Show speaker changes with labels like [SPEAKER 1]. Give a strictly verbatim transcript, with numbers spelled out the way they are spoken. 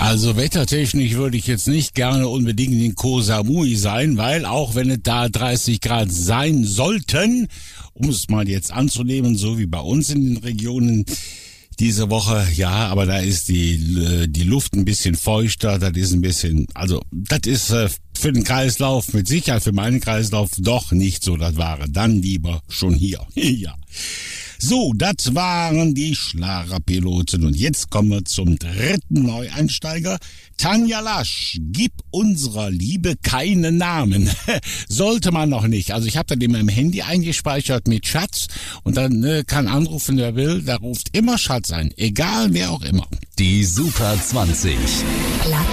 [SPEAKER 1] Also wettertechnisch würde ich jetzt nicht gerne unbedingt in Koh Samui sein, weil auch wenn es da dreißig Grad sein sollten, um es mal jetzt anzunehmen, so wie bei uns in den Regionen diese Woche, ja, aber da ist die die Luft ein bisschen feuchter, das ist ein bisschen, also das ist äh, für den Kreislauf, mit Sicherheit für meinen Kreislauf doch nicht so das Wahre. Dann lieber schon hier. Ja. So, das waren die Schlagerpiloten und jetzt kommen wir zum dritten Neueinsteiger. Tanja Lasch, gib unserer Liebe keinen Namen. Sollte man noch nicht. Also ich habe dann in meinem Handy eingespeichert mit Schatz und dann ne, kann anrufen, wer will. Da ruft immer Schatz ein, egal wer auch immer.
[SPEAKER 2] Die Super zwanzig.